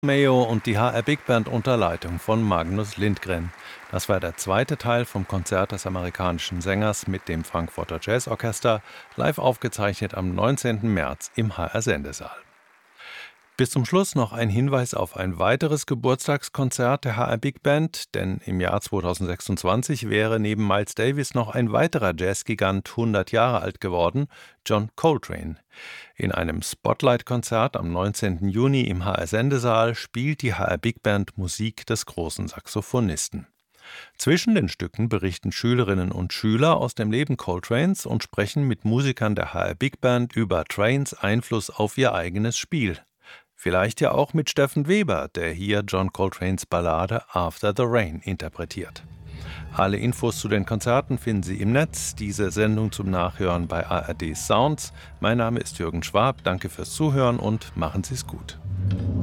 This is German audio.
Mayo und die HR Big Band unter Leitung von Magnus Lindgren. Das war der zweite Teil vom Konzert des amerikanischen Sängers mit dem Frankfurter Jazzorchester, live aufgezeichnet am 19. März im HR-Sendesaal. Bis zum Schluss noch ein Hinweis auf ein weiteres Geburtstagskonzert der HR Big Band, denn im Jahr 2026 wäre neben Miles Davis noch ein weiterer Jazzgigant 100 Jahre alt geworden, John Coltrane. In einem Spotlight-Konzert am 19. Juni im HR-Sendesaal spielt die HR Big Band Musik des großen Saxophonisten. Zwischen den Stücken berichten Schülerinnen und Schüler aus dem Leben Coltranes und sprechen mit Musikern der HR Big Band über Trains Einfluss auf ihr eigenes Spiel. Vielleicht ja auch mit Steffen Weber, der hier John Coltranes Ballade After the Rain interpretiert. Alle Infos zu den Konzerten finden Sie im Netz. Diese Sendung zum Nachhören bei ARD Sounds. Mein Name ist Jürgen Schwab. Danke fürs Zuhören und machen Sie es gut.